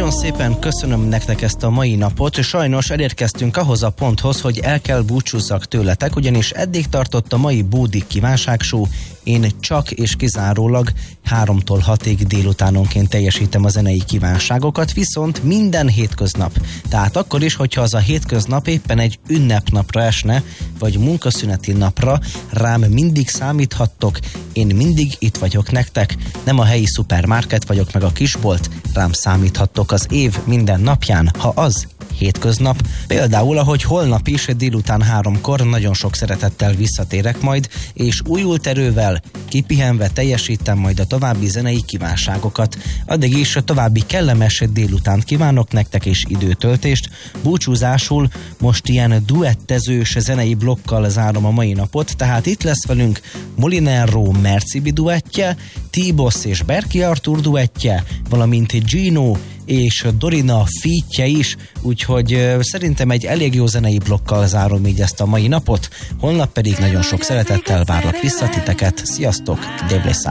Nagyon szépen köszönöm nektek ezt a mai napot. Sajnos elérkeztünk ahhoz a ponthoz, hogy el kell búcsúzzak tőletek, ugyanis eddig tartott a mai Bódik kívánságshow. Én csak és kizárólag 3-tól 6-ig délutánonként teljesítem a zenei kívánságokat, viszont minden hétköznap. Tehát akkor is, hogyha az a hétköznap éppen egy ünnepnapra esne, vagy munkaszüneti napra, rám mindig számíthattok, én mindig itt vagyok nektek, nem a helyi szupermarket vagyok meg a kisbolt, rám számíthattok az év minden napján, ha az hétköznap. Például, ahogy holnap is délután 3-kor nagyon sok szeretettel visszatérek majd, és újult erővel, kipihenve teljesítem majd a további zenei kívánságokat. Addig is további kellemes délutánt kívánok nektek és időtöltést. Búcsúzásul most ilyen duettezős zenei blokkal zárom a mai napot, tehát itt lesz velünk Molinero Mercibi duettje, T-Boss és Berki Artur duettje, valamint Gino és Dorina featje is, úgyhogy szerintem egy elég jó zenei blokkal zárom így ezt a mai napot, holnap pedig nagyon sok szeretettel várlak vissza titeket. Sziasztok, Débleszá!